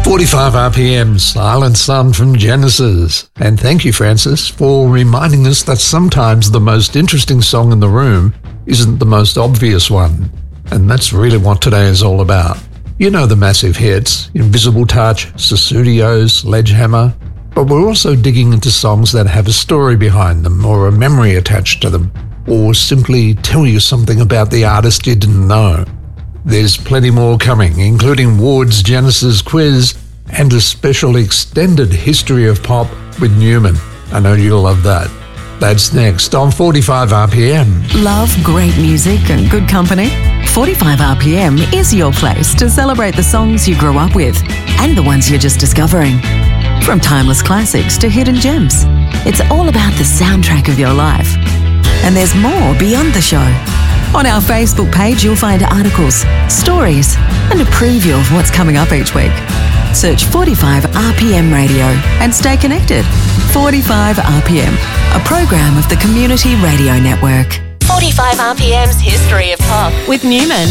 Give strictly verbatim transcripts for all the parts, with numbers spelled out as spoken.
forty-five R P M, Silent Sun from Genesis. And thank you, Francis, for reminding us that sometimes the most interesting song in the room isn't the most obvious one. And that's really what today is all about. You know the massive hits, Invisible Touch, Sussudio, Sledgehammer, but we're also digging into songs that have a story behind them or a memory attached to them, or simply tell you something about the artist you didn't know. There's plenty more coming, including Ward's Genesis quiz and a special extended history of pop with Newman. I know you'll love that. That's next on forty-five R P M. Love great music and good company? forty-five R P M is your place to celebrate the songs you grew up with and the ones you're just discovering. From timeless classics to hidden gems, it's all about the soundtrack of your life. And there's more beyond the show. On our Facebook page, you'll find articles, stories, and a preview of what's coming up each week. Search forty-five R P M Radio and stay connected. forty-five R P M, a program of the Community Radio Network. forty-five R P M's History of Pop with Newman.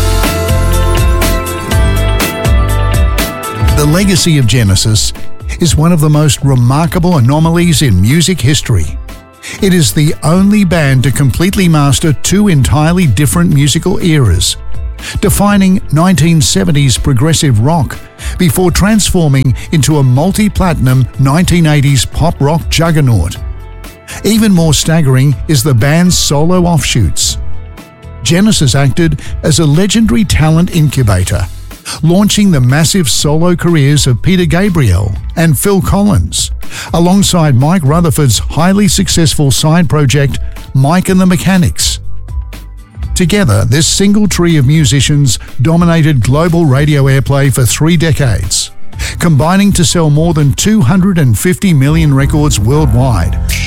The legacy of Genesis is one of the most remarkable anomalies in music history. It is the only band to completely master two entirely different musical eras, defining nineteen seventies progressive rock before transforming into a multi-platinum nineteen eighties pop rock juggernaut. Even more staggering is the band's solo offshoots. Genesis acted as a legendary talent incubator, launching the massive solo careers of Peter Gabriel and Phil Collins, alongside Mike Rutherford's highly successful side project, Mike and the Mechanics. Together, this single tree of musicians dominated global radio airplay for three decades, combining to sell more than two hundred fifty million records worldwide.